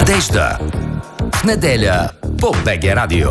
Надежда. В неделя по БГ Радио.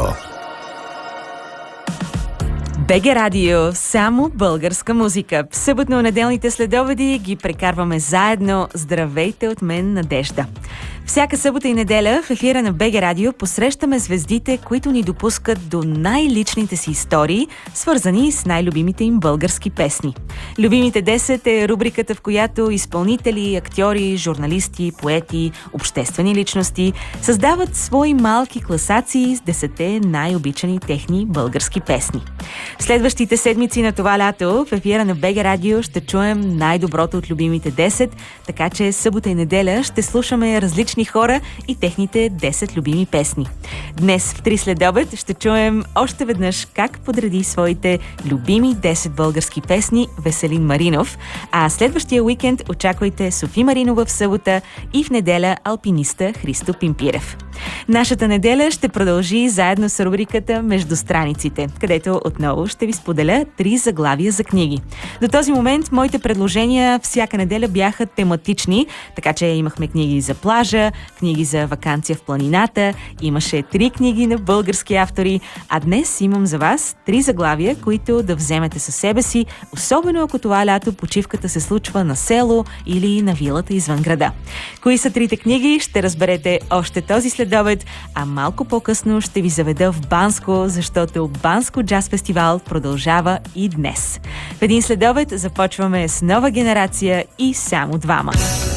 БГ Радио, само българска музика. В съботно-неделните следобеди ги прекарваме заедно. Здравейте от мен, Надежда. Всяка събота и неделя в ефира на БГ Радио посрещаме звездите, които ни допускат до най-личните си истории, свързани с най-любимите им български песни. Любимите 10 е рубриката, в която изпълнители, актьори, журналисти, поети, обществени личности създават свои малки класации с 10 най-обичани техни български песни. В следващите седмици на това лято в ефира на БГ Радио ще чуем най-доброто от любимите 10, така че събота и неделя ще слушаме различни хора и техните 10 любими песни. Днес в 3 следобед ще чуем още веднъж как подреди своите любими 10 български песни Веселин Маринов, а следващия уикенд очаквайте Софи Маринова в събота и в неделя алпиниста Христо Пимпирев. Нашата неделя ще продължи заедно с рубриката Между страниците, където отново ще ви споделя 3 заглавия за книги. До този момент моите предложения всяка неделя бяха тематични, така че имахме книги за плажа, книги за ваканция в планината, имаше 3 книги на български автори, а днес имам за вас 3 заглавия, които да вземете със себе си, особено ако това лято почивката се случва на село или на вилата извън града. Кои са 3 книги, ще разберете още този следобед, а малко по-късно ще ви заведа в Банско, защото Банско джаз фестивал продължава и днес. В един следобед започваме с нова генерация и само двама.